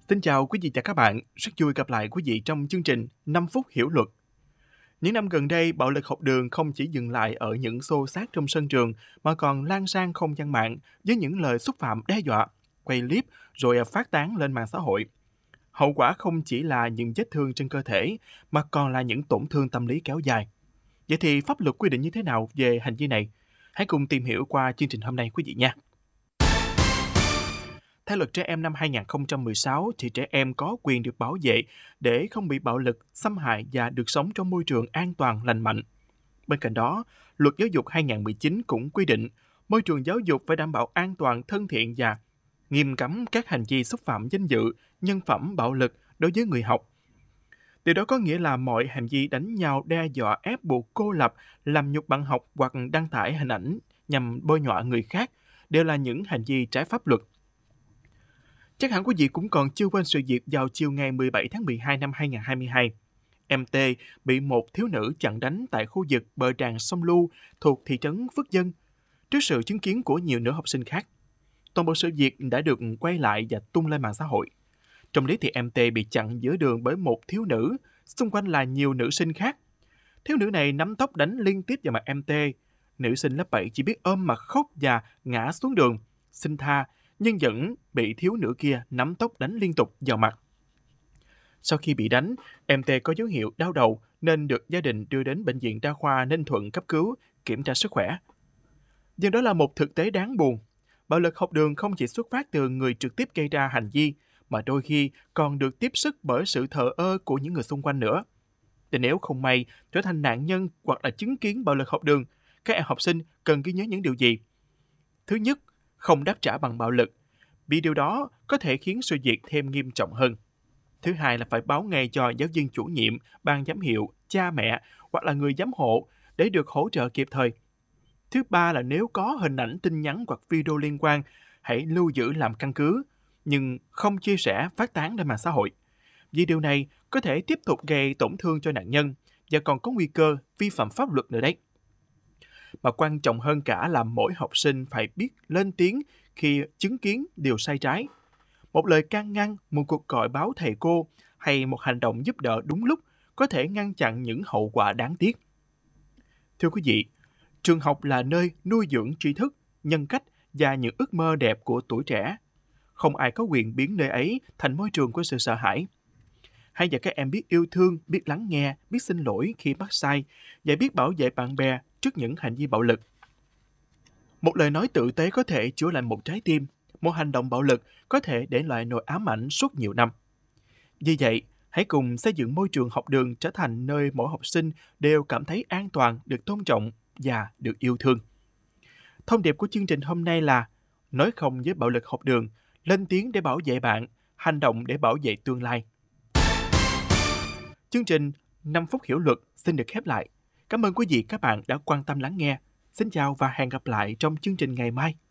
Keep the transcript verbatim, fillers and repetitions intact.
Xin chào quý vị và các bạn, rất vui gặp lại quý vị trong chương trình năm phút hiểu luật. Những năm gần đây, bạo lực học đường không chỉ dừng lại ở những xô xát trong sân trường mà còn lan sang không gian mạng với những lời xúc phạm đe dọa, quay clip rồi phát tán lên mạng xã hội. Hậu quả không chỉ là những vết thương trên cơ thể mà còn là những tổn thương tâm lý kéo dài. Vậy thì pháp luật quy định như thế nào về hành vi này? Hãy cùng tìm hiểu qua chương trình hôm nay quý vị nha. Theo luật trẻ em năm hai không một sáu thì trẻ em có quyền được bảo vệ để không bị bạo lực, xâm hại và được sống trong môi trường an toàn, lành mạnh. Bên cạnh đó, luật giáo dục hai không một chín cũng quy định môi trường giáo dục phải đảm bảo an toàn, thân thiện và nghiêm cấm các hành vi xúc phạm danh dự, nhân phẩm, bạo lực đối với người học. Điều đó có nghĩa là mọi hành vi đánh nhau, đe dọa, ép buộc, cô lập, làm nhục bạn học hoặc đăng tải hình ảnh nhằm bôi nhọ người khác đều là những hành vi trái pháp luật. Chắc hẳn quý vị cũng còn chưa quên sự việc vào chiều ngày mười bảy tháng mười hai năm hai không hai hai. Em T bị một thiếu nữ chặn đánh tại khu vực bờ tràn sông Lu thuộc thị trấn Phước Dân, trước sự chứng kiến của nhiều nữ học sinh khác. Toàn bộ sự việc đã được quay lại và tung lên mạng xã hội. Trong clip thì em T bị chặn giữa đường bởi một thiếu nữ, xung quanh là nhiều nữ sinh khác. Thiếu nữ này nắm tóc đánh liên tiếp vào mặt em T. Nữ sinh lớp bảy chỉ biết ôm mặt khóc và ngã xuống đường, xin tha, nhưng vẫn bị thiếu nữ kia nắm tóc đánh liên tục vào mặt. Sau khi bị đánh, em T có dấu hiệu đau đầu nên được gia đình đưa đến bệnh viện đa khoa Ninh Thuận cấp cứu, kiểm tra sức khỏe. Nhưng đó là một thực tế đáng buồn. Bạo lực học đường không chỉ xuất phát từ người trực tiếp gây ra hành vi, mà đôi khi còn được tiếp sức bởi sự thờ ơ của những người xung quanh nữa. Thì nếu không may trở thành nạn nhân hoặc là chứng kiến bạo lực học đường, các em học sinh cần ghi nhớ những điều gì? Thứ nhất, không đáp trả bằng bạo lực, vì điều đó có thể khiến sự việc thêm nghiêm trọng hơn. Thứ hai là phải báo ngay cho giáo viên chủ nhiệm, ban giám hiệu, cha mẹ hoặc là người giám hộ để được hỗ trợ kịp thời. Thứ ba là nếu có hình ảnh, tin nhắn hoặc video liên quan, hãy lưu giữ làm căn cứ, nhưng không chia sẻ, phát tán lên mạng xã hội. Vì điều này có thể tiếp tục gây tổn thương cho nạn nhân và còn có nguy cơ vi phạm pháp luật nữa đấy. Mà quan trọng hơn cả là mỗi học sinh phải biết lên tiếng khi chứng kiến điều sai trái. Một lời can ngăn, một cuộc gọi báo thầy cô hay một hành động giúp đỡ đúng lúc có thể ngăn chặn những hậu quả đáng tiếc. Thưa quý vị, trường học là nơi nuôi dưỡng tri thức, nhân cách và những ước mơ đẹp của tuổi trẻ. Không ai có quyền biến nơi ấy thành môi trường của sự sợ hãi. Hãy dạy các em biết yêu thương, biết lắng nghe, biết xin lỗi khi mắc sai và biết bảo vệ bạn bè trước những hành vi bạo lực. Một lời nói tử tế có thể chữa lành một trái tim, một hành động bạo lực có thể để lại nỗi ám ảnh suốt nhiều năm. Vì vậy, hãy cùng xây dựng môi trường học đường trở thành nơi mỗi học sinh đều cảm thấy an toàn, được tôn trọng và được yêu thương. Thông điệp của chương trình hôm nay là nói không với bạo lực học đường, lên tiếng để bảo vệ bạn, hành động để bảo vệ tương lai. Chương trình năm phút hiểu luật xin được khép lại. Cảm ơn quý vị các bạn đã quan tâm lắng nghe. Xin chào và hẹn gặp lại trong chương trình ngày mai.